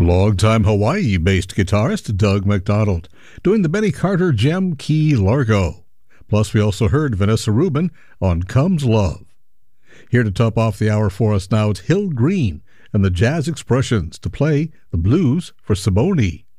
Longtime Hawaii-based guitarist Doug McDonald doing the Benny Carter Gem Key Largo. Plus, we also heard Vanessa Rubin on Comes Love. Here to top off the hour for us now, it's Hill Green and the Jazz Expressions to play the blues for Simone.